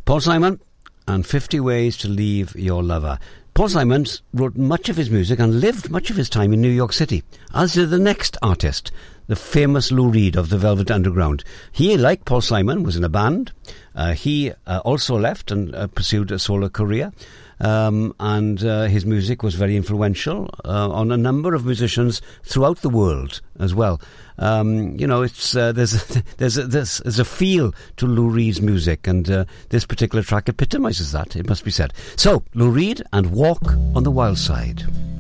Paul Simon and 50 Ways to Leave Your Lover. Paul Simon wrote much of his music and lived much of his time in New York City, as did the next artist, the famous Lou Reed of the Velvet Underground. He, like Paul Simon, was in a band. He also left and pursued a solo career. And his music was very influential on a number of musicians throughout the world as well. It's there's a feel to Lou Reed's music, and this particular track epitomises that, it must be said. So, Lou Reed and Walk on the Wild Side.